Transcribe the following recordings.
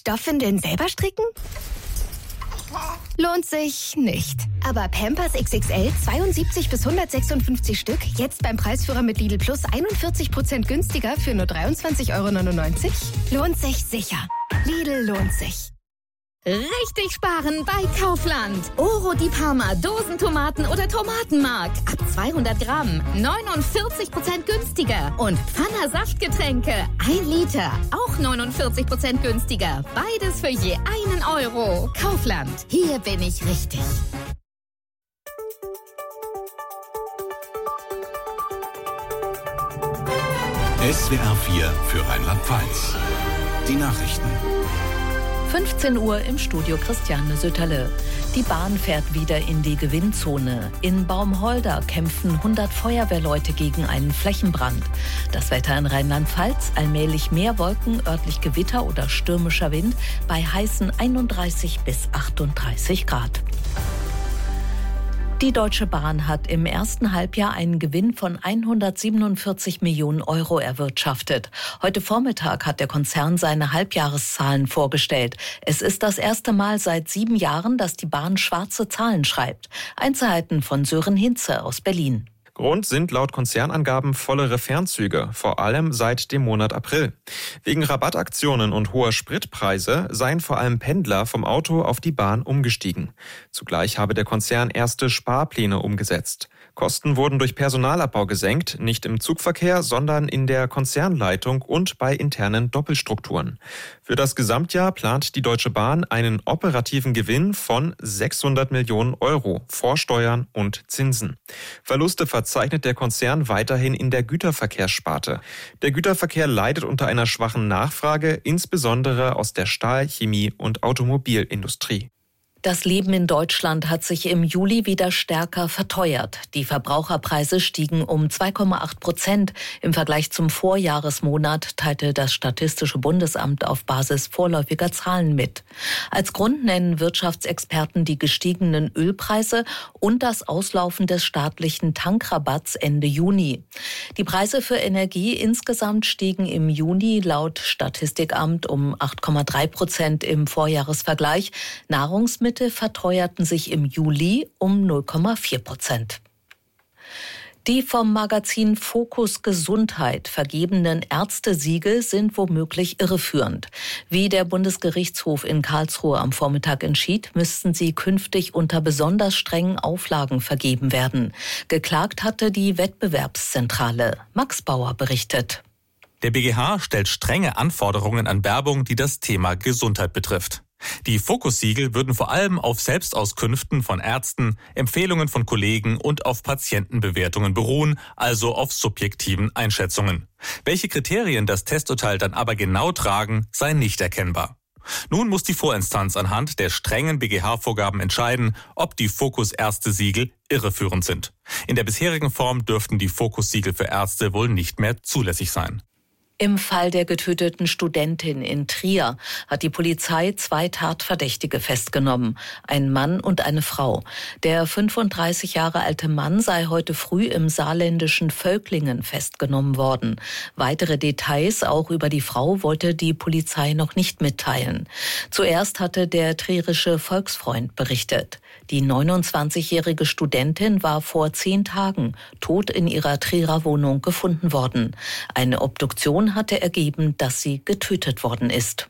Stoffwindeln selber stricken? Lohnt sich nicht. Aber Pampers XXL 72 bis 156 Stück, jetzt beim Preisführer mit Lidl Plus 41% günstiger für nur 23,99 €? Lohnt sich sicher. Lidl lohnt sich. Richtig sparen bei Kaufland. Oro di Parma, Dosentomaten oder Tomatenmark. Ab 200 Gramm 49% günstiger. Und Pfanner Saftgetränke 1 Liter, auch 49% günstiger. Beides für je €1. Kaufland, hier bin ich richtig. SWR 4 für Rheinland-Pfalz. Die Nachrichten. 15 Uhr im Studio Christiane Sütterle. Die Bahn fährt wieder in die Gewinnzone. In Baumholder kämpfen 100 Feuerwehrleute gegen einen Flächenbrand. Das Wetter in Rheinland-Pfalz: allmählich mehr Wolken, örtlich Gewitter oder stürmischer Wind bei heißen 31 bis 38 Grad. Die Deutsche Bahn hat im ersten Halbjahr einen Gewinn von 147 Millionen € erwirtschaftet. Heute Vormittag hat der Konzern seine Halbjahreszahlen vorgestellt. Es ist das erste Mal seit 7 Jahren, dass die Bahn schwarze Zahlen schreibt. Einzelheiten von Sören Hinze aus Berlin. Grund sind laut Konzernangaben vollere Fernzüge, vor allem seit dem Monat April. Wegen Rabattaktionen und hoher Spritpreise seien vor allem Pendler vom Auto auf die Bahn umgestiegen. Zugleich habe der Konzern erste Sparpläne umgesetzt. Kosten wurden durch Personalabbau gesenkt, nicht im Zugverkehr, sondern in der Konzernleitung und bei internen Doppelstrukturen. Für das Gesamtjahr plant die Deutsche Bahn einen operativen Gewinn von 600 Millionen € vor Steuern und Zinsen. Verluste verzeichnet der Konzern weiterhin in der Güterverkehrssparte. Der Güterverkehr leidet unter einer schwachen Nachfrage, insbesondere aus der Stahl-, Chemie- und Automobilindustrie. Das Leben in Deutschland hat sich im Juli wieder stärker verteuert. Die Verbraucherpreise stiegen um 2,8% im Vergleich zum Vorjahresmonat, teilte das Statistische Bundesamt auf Basis vorläufiger Zahlen mit. Als Grund nennen Wirtschaftsexperten die gestiegenen Ölpreise und das Auslaufen des staatlichen Tankrabatts Ende Juni. Die Preise für Energie insgesamt stiegen im Juni laut Statistikamt um 8,3% im Vorjahresvergleich. Nahrungsmittel verteuerten sich im Juli um 0,4%. Die vom Magazin Fokus Gesundheit vergebenen Ärztesiegel sind womöglich irreführend. Wie der Bundesgerichtshof in Karlsruhe am Vormittag entschied, müssten sie künftig unter besonders strengen Auflagen vergeben werden. Geklagt hatte die Wettbewerbszentrale. Max Bauer berichtet. Der BGH stellt strenge Anforderungen an Werbung, die das Thema Gesundheit betrifft. Die Fokussiegel würden vor allem auf Selbstauskünften von Ärzten, Empfehlungen von Kollegen und auf Patientenbewertungen beruhen, also auf subjektiven Einschätzungen. Welche Kriterien das Testurteil dann aber genau tragen, sei nicht erkennbar. Nun muss die Vorinstanz anhand der strengen BGH-Vorgaben entscheiden, ob die Fokus-Ärzte-Siegel irreführend sind. In der bisherigen Form dürften die Fokussiegel für Ärzte wohl nicht mehr zulässig sein. Im Fall der getöteten Studentin in Trier hat die Polizei 2 Tatverdächtige festgenommen, ein Mann und eine Frau. Der 35 Jahre alte Mann sei heute früh im saarländischen Völklingen festgenommen worden. Weitere Details auch über die Frau wollte die Polizei noch nicht mitteilen. Zuerst hatte der trierische Volksfreund berichtet. Die 29-jährige Studentin war vor 10 Tagen tot in ihrer Trierer Wohnung gefunden worden. Eine Obduktion hatte ergeben, dass sie getötet worden ist.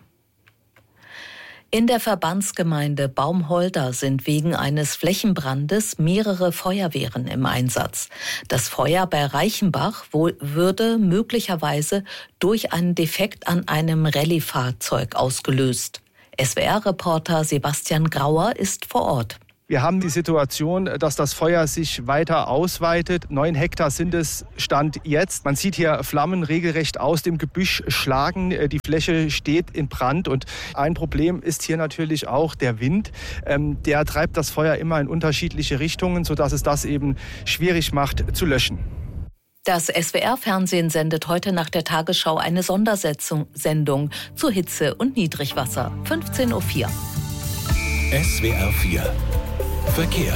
In der Verbandsgemeinde Baumholder sind wegen eines Flächenbrandes mehrere Feuerwehren im Einsatz. Das Feuer bei Reichenbach würde möglicherweise durch einen Defekt an einem Rallye-Fahrzeug ausgelöst. SWR-Reporter Sebastian Grauer ist vor Ort. Wir haben die Situation, dass das Feuer sich weiter ausweitet. 9 Hektar sind es Stand jetzt. Man sieht hier Flammen regelrecht aus dem Gebüsch schlagen. Die Fläche steht in Brand. Und ein Problem ist hier natürlich auch der Wind. Der treibt das Feuer immer in unterschiedliche Richtungen, sodass es das eben schwierig macht zu löschen. Das SWR-Fernsehen sendet heute nach der Tagesschau eine Sondersendung zu Hitze und Niedrigwasser. 15:04 Uhr. SWR 4 Verkehr.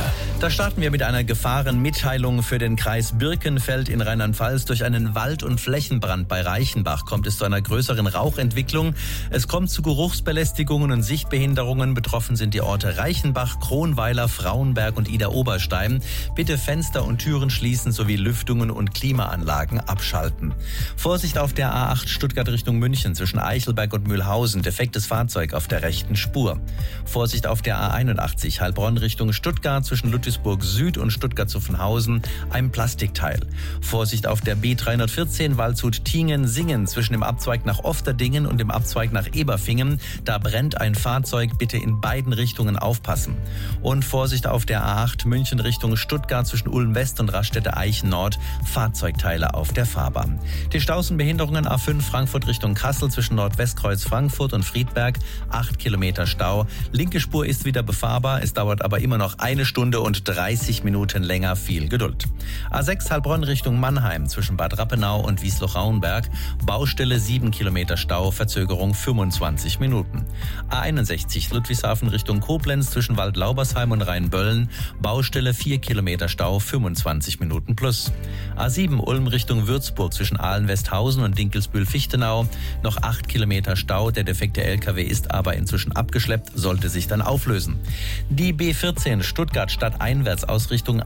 Da starten wir mit einer Gefahrenmitteilung für den Kreis Birkenfeld in Rheinland-Pfalz. Durch einen Wald- und Flächenbrand bei Reichenbach kommt es zu einer größeren Rauchentwicklung. Es kommt zu Geruchsbelästigungen und Sichtbehinderungen. Betroffen sind die Orte Reichenbach, Kronweiler, Frauenberg und Idar-Oberstein. Bitte Fenster und Türen schließen sowie Lüftungen und Klimaanlagen abschalten. Vorsicht auf der A8 Stuttgart Richtung München zwischen Eichelberg und Mühlhausen. Defektes Fahrzeug auf der rechten Spur. Vorsicht auf der A81 Heilbronn Richtung Stuttgart zwischen Ludwigsburg Süd und Stuttgart-Zuffenhausen ein Plastikteil. Vorsicht auf der B314 Waldshut-Tiengen-Singen zwischen dem Abzweig nach Ofterdingen und dem Abzweig nach Eberfingen. Da brennt ein Fahrzeug, bitte in beiden Richtungen aufpassen. Und Vorsicht auf der A8 München Richtung Stuttgart zwischen Ulm West und Raststätte Eichen Nord. Fahrzeugteile auf der Fahrbahn. Die Staus und Behinderungen A5 Frankfurt Richtung Kassel zwischen Nordwestkreuz Frankfurt und Friedberg. 8 Kilometer Stau. Linke Spur ist wieder befahrbar. Es dauert aber immer noch 1 Stunde und 30 Minuten länger. Viel Geduld. A6 Heilbronn Richtung Mannheim zwischen Bad Rappenau und Wiesloch-Rauenberg. Baustelle 7 Kilometer Stau. Verzögerung 25 Minuten. A61 Ludwigshafen Richtung Koblenz zwischen Waldlaubersheim und Rheinböllen. Baustelle 4 Kilometer Stau. 25 Minuten plus. A7 Ulm Richtung Würzburg zwischen Ahlen-Westhausen und Dinkelsbühl-Fichtenau. Noch 8 Kilometer Stau. Der defekte LKW ist aber inzwischen abgeschleppt, sollte sich dann auflösen. Die B14 Stuttgart stadteinwärts aus Richtung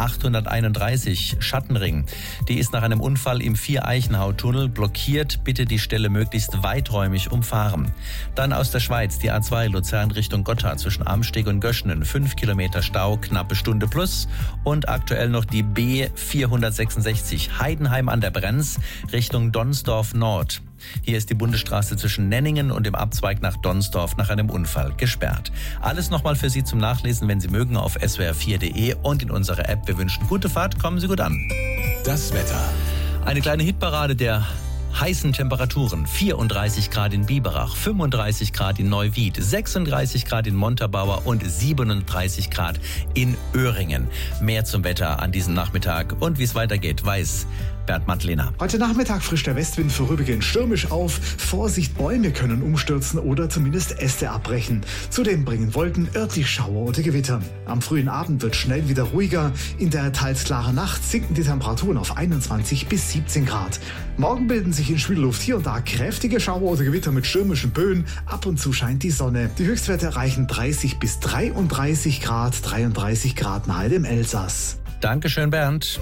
A831 Schattenring. Die ist nach einem Unfall im Vier-Eichenhau-Tunnel blockiert. Bitte die Stelle möglichst weiträumig umfahren. Dann aus der Schweiz die A2 Luzern Richtung Gotthard zwischen Amsteg und Göschenen. 5 Kilometer Stau, knappe Stunde plus. Und aktuell noch die B466 Heidenheim an der Brenz Richtung Donsdorf Nord. Hier ist die Bundesstraße zwischen Nenningen und dem Abzweig nach Donsdorf nach einem Unfall gesperrt. Alles nochmal für Sie zum Nachlesen, wenn Sie mögen, auf swr4.de und in unserer App. Wir wünschen gute Fahrt, kommen Sie gut an. Das Wetter. Eine kleine Hitparade der heißen Temperaturen. 34 Grad in Biberach, 35 Grad in Neuwied, 36 Grad in Montabaur und 37 Grad in Öhringen. Mehr zum Wetter an diesem Nachmittag und wie es weitergeht, weiß Bernd Mantlehner. Heute Nachmittag frischt der Westwind vorübergehend stürmisch auf. Vorsicht, Bäume können umstürzen oder zumindest Äste abbrechen. Zudem bringen Wolken örtlich Schauer oder Gewitter. Am frühen Abend wird schnell wieder ruhiger. In der teils klaren Nacht sinken die Temperaturen auf 21 bis 17 Grad. Morgen bilden sich in Schwülluft hier und da kräftige Schauer oder Gewitter mit stürmischen Böen. Ab und zu scheint die Sonne. Die Höchstwerte erreichen 30 bis 33 Grad, 33 Grad nahe dem Elsass. Dankeschön, Bernd.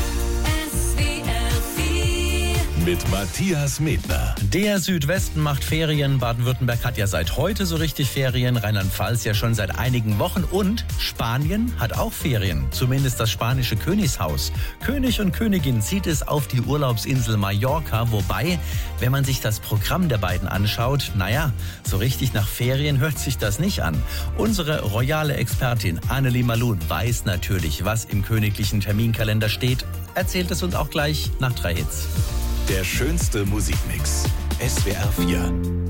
Mit Matthias Medner. Der Südwesten macht Ferien. Baden-Württemberg hat ja seit heute so richtig Ferien. Rheinland-Pfalz ja schon seit einigen Wochen. Und Spanien hat auch Ferien. Zumindest das spanische Königshaus. König und Königin zieht es auf die Urlaubsinsel Mallorca. Wobei, wenn man sich das Programm der beiden anschaut, naja, so richtig nach Ferien hört sich das nicht an. Unsere royale Expertin Annelie Malun weiß natürlich, was im königlichen Terminkalender steht. Erzählt es uns auch gleich nach 3 Hits. Der schönste Musikmix. SWR 4.